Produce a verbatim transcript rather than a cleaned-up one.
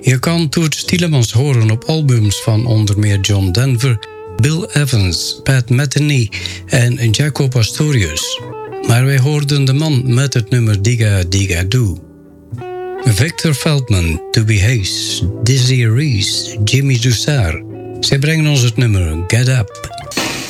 Je kan Toets Tielemans horen op albums van onder meer John Denver, Bill Evans, Pat Metheny en Jaco Pastorius. Maar wij hoorden de man met het nummer Diga Diga Do. Victor Feldman, Toby Hayes, Dizzy Reese, Jimmy Dussard. Zij brengen ons het nummer Get Up.